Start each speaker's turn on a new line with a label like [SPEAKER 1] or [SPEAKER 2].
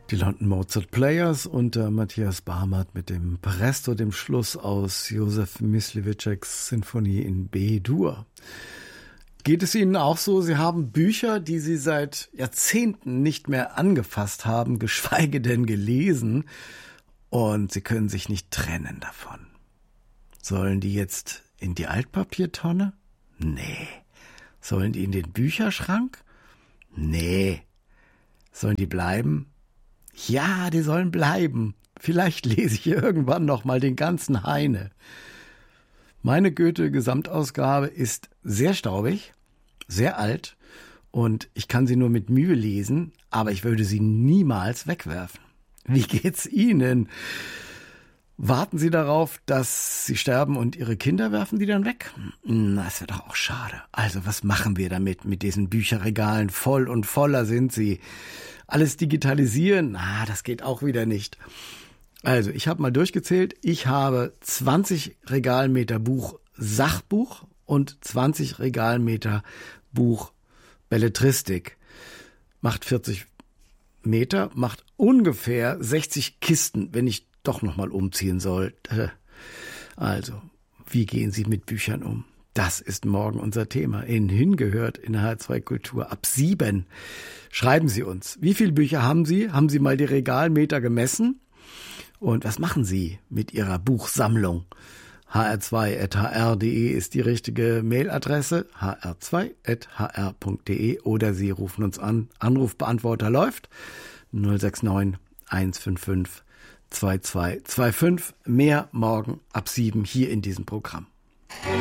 [SPEAKER 1] Die London Mozart Players unter Matthias Barmert mit dem Presto, dem Schluss aus Josef Myslivečeks Sinfonie in B-Dur. Geht es Ihnen auch so? Sie haben Bücher, die Sie seit Jahrzehnten nicht mehr angefasst haben, geschweige denn gelesen, und Sie können sich nicht trennen davon. Sollen die jetzt in die Altpapiertonne? Nee. Sollen die in den Bücherschrank? Nee. Sollen die bleiben? Ja, die sollen bleiben. Vielleicht lese ich irgendwann noch mal den ganzen Heine. Meine Goethe-Gesamtausgabe ist sehr staubig, sehr alt, und ich kann sie nur mit Mühe lesen, aber ich würde sie niemals wegwerfen. Wie geht's Ihnen? Warten Sie darauf, dass Sie sterben und Ihre Kinder werfen die dann weg? Das wäre doch auch schade. Also was machen wir damit, mit diesen Bücherregalen? Voll und voller sind sie. Alles digitalisieren? Das geht auch wieder nicht. Also ich habe mal durchgezählt. Ich habe 20 Regalmeter Buch Sachbuch und 20 Regalmeter Buch Belletristik. Macht 40 Meter, macht ungefähr 60 Kisten, wenn ich doch noch mal umziehen sollte. Also, wie gehen Sie mit Büchern um? Das ist morgen unser Thema. In Hingehört in H2 Kultur ab 7. Schreiben Sie uns. Wie viele Bücher haben Sie? Haben Sie mal die Regalmeter gemessen? Und was machen Sie mit Ihrer Buchsammlung? hr2@hr.de ist die richtige Mailadresse, hr2@hr.de, oder Sie rufen uns an. Anrufbeantworter läuft 069 155 2225. Mehr morgen ab 7 hier in diesem Programm.